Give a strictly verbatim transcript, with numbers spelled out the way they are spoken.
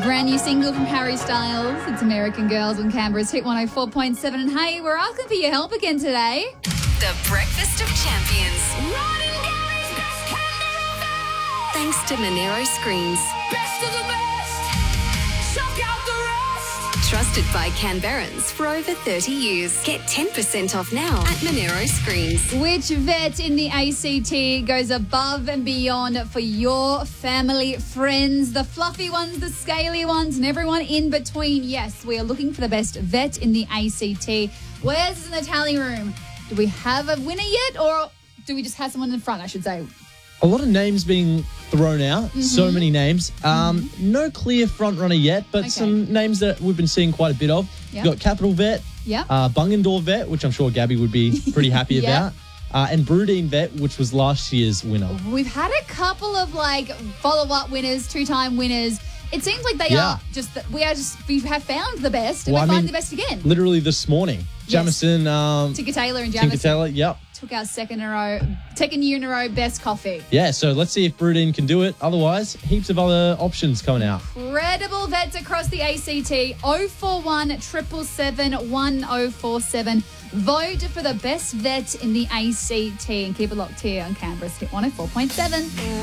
Brand new single from Harry Styles. It's American Girls on Canberra's Hit one oh four point seven. And hey, we're asking for your help again today. The Breakfast of Champions. Thanks to Monero Screens. Best of the best. Chuck out the rest. Trusted by Canberrans for over thirty years. Get ten percent off now at Monero Screens. Which vet in the A C T goes above and beyond for your family, friends, the fluffy ones, the scaly ones, and everyone in between? Yes, we are looking for the best vet in the A C T. Where's in the tally room? Do we have a winner yet, or do we just have someone in front, I should say? A lot of names being thrown out, Mm-hmm. so many names. Um, mm-hmm. No clear front runner yet, but Okay. some names that we've been seeing quite a bit of. Yep. You've got Capital Vet, Yep. uh, Bungendore Vet, which I'm sure Gabby would be pretty happy Yep. about, uh, and Broodine Vet, which was last year's winner. We've had a couple of like follow-up winners, two-time winners. It seems like they Yeah. are just, the, we are just, we have found the best, and Well, we're I finding mean, the best again. Literally this morning, Yes. Jamison, um, Tinker Taylor and Tinker Jamison Taylor, yep. took our second in a row, second year in a row best coffee. Yeah, so let's see if Broodine can do it. Otherwise, heaps of other options coming out. Incredible vets across the A C T. oh four one, seven seven seven, one oh four seven. Vote for the best vet in the A C T and keep it locked here on Canberra's Hit one oh four point seven.